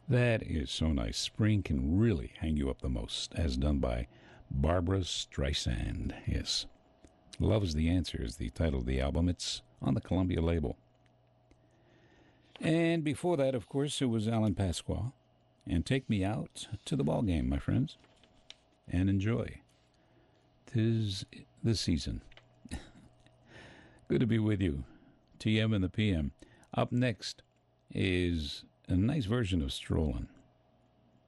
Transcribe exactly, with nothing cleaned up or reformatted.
That is so nice. Spring can really hang you up the most, as done by Barbara Streisand. Yes. Love is the Answer is the title of the album. It's on the Columbia label. And before that, of course, it was Alan Pasqua. And Take Me Out to the Ball Game, my friends. And enjoy. 'Tis the season. Good to be with you. T M and the P M. Up next is a nice version of Strollin'.